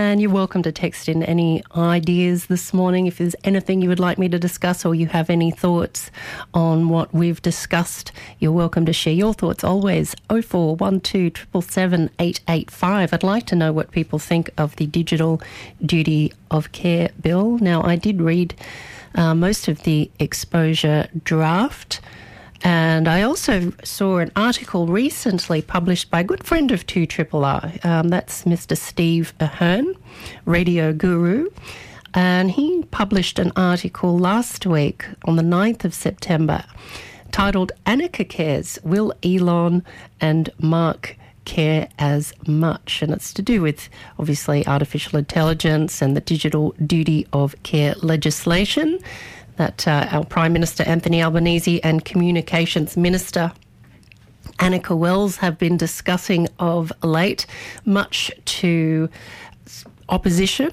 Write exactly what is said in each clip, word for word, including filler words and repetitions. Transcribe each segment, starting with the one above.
And you're welcome to text in any ideas this morning if there's anything you would like me to discuss or you have any thoughts on what we've discussed. You're welcome to share your thoughts always. oh four one two, seven seven seven, eight eight five. I'd like to know what people think of the Digital Duty of Care Bill. Now, I did read uh, most of the exposure draft. And I also saw an article recently published by a good friend of two R R R. Um, that's Mister Steve Ahern, radio guru. And he published an article last week on the ninth of September titled Annika Cares, Will Elon and Mark Care as Much? And it's to do with, obviously, artificial intelligence and the Digital Duty of Care legislation that uh, our Prime Minister Anthony Albanese and Communications Minister Annika Wells have been discussing of late, much to opposition.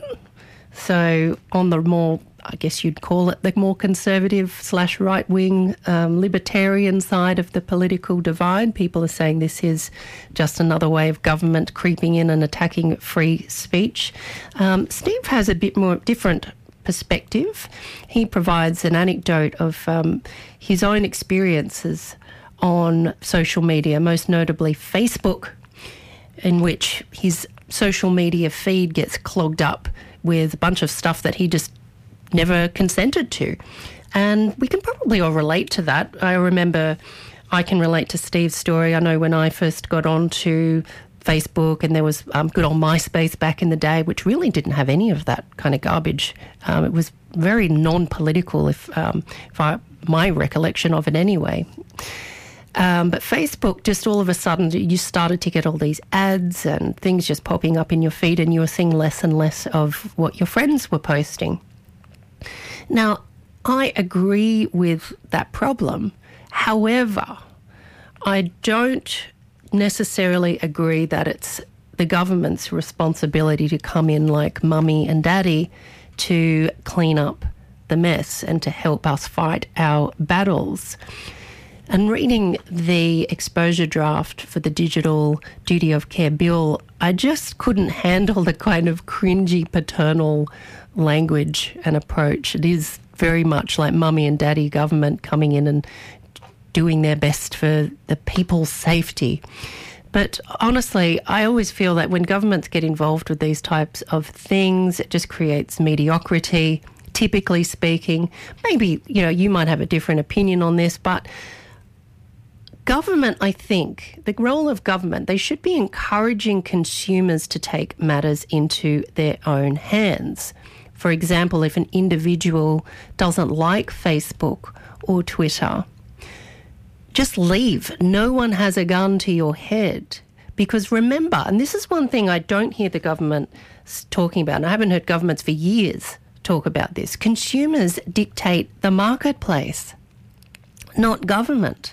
So on the more, I guess you'd call it the more conservative slash right-wing um, libertarian side of the political divide, people are saying this is just another way of government creeping in and attacking free speech. Um, Steve has a bit more different perspective. He provides an anecdote of um, his own experiences on social media, most notably Facebook, in which his social media feed gets clogged up with a bunch of stuff that he just never consented to. And we can probably all relate to that. I remember, I can relate to Steve's story. I know when I first got onto Facebook, and there was um, good old MySpace back in the day, which really didn't have any of that kind of garbage. Um, it was very non-political, if, um, if I, my recollection of it anyway. Um, but Facebook, just all of a sudden, you started to get all these ads and things just popping up in your feed, and you were seeing less and less of what your friends were posting. Now, I agree with that problem. However, I don't necessarily agree that it's the government's responsibility to come in like mummy and daddy to clean up the mess and to help us fight our battles. And reading the exposure draft for the Digital Duty of Care Bill, I just couldn't handle the kind of cringy paternal language and approach. It is very much like mummy and daddy government coming in and doing their best for the people's safety. But honestly, I always feel that when governments get involved with these types of things, it just creates mediocrity, typically speaking. Maybe, you know, you might have a different opinion on this, but government, I think, the role of government, they should be encouraging consumers to take matters into their own hands. For example, if an individual doesn't like Facebook or Twitter, just leave. No one has a gun to your head. Because remember, and this is one thing I don't hear the government talking about, and I haven't heard governments for years talk about this, consumers dictate the marketplace, not government.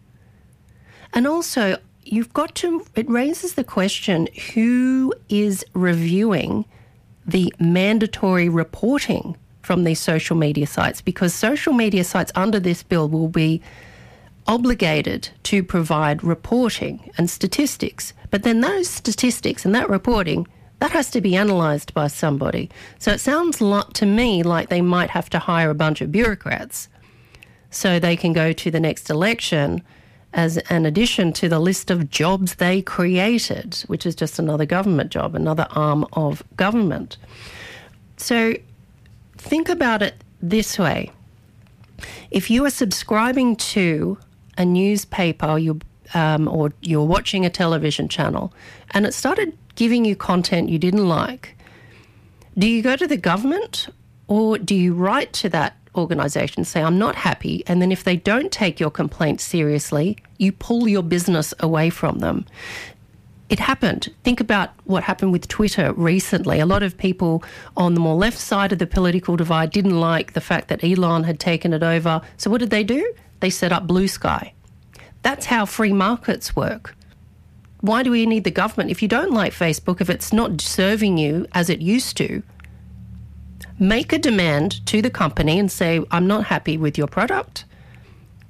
And also, you've got to, it raises the question, who is reviewing the mandatory reporting from these social media sites? Because social media sites under this bill will be obligated to provide reporting and statistics. But then those statistics and that reporting, that has to be analysed by somebody. So it sounds like, to me like they might have to hire a bunch of bureaucrats so they can go to the next election as an addition to the list of jobs they created, which is just another government job, another arm of government. So think about it this way. If you are subscribing to a newspaper you, um, or you're watching a television channel and it started giving you content you didn't like, do you go to the government or do you write to that organisation, say, I'm not happy, and then if they don't take your complaint seriously, you pull your business away from them? It happened. Think about what happened with Twitter recently. A lot of people on the more left side of the political divide didn't like the fact that Elon had taken it over. So what did they do? They set up Blue Sky. That's how free markets work. Why do we need the government? If you don't like Facebook, if it's not serving you as it used to, make a demand to the company and say, I'm not happy with your product.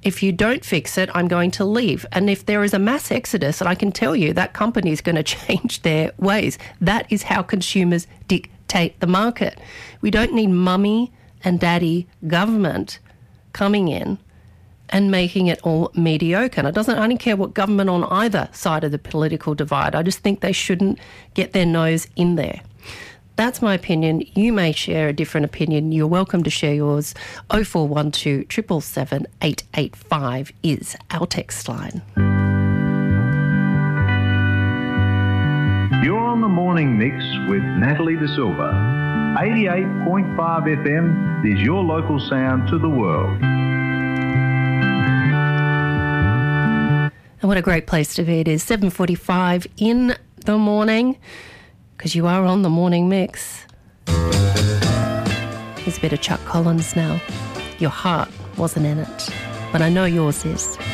if you don't fix it, I'm going to leave. And if there is a mass exodus, and I can tell you that company is going to change their ways. That is how consumers dictate the market. We don't need mummy and daddy government coming in and making it all mediocre. And it doesn't, I don't care what government on either side of the political divide. I just think they shouldn't get their nose in there. That's my opinion. You may share a different opinion. You're welcome to share yours. oh four one two, seven seven seven, eight eight five is our text line. You're on the Morning Mix with Natalie De Silva. eighty-eight point five F M is your local sound to the world. And what a great place to be. It is seven forty-five in the morning, because you are on the Morning Mix. Here's a bit of Chuck Collins now. Your heart wasn't in it, but I know yours is.